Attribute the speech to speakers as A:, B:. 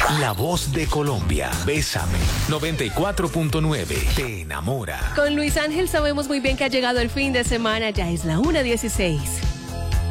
A: La voz de Colombia. Bésame. 94.9. Te enamora.
B: Con Luis Ángel sabemos muy bien que ha llegado el fin de semana. Ya es la 1:16.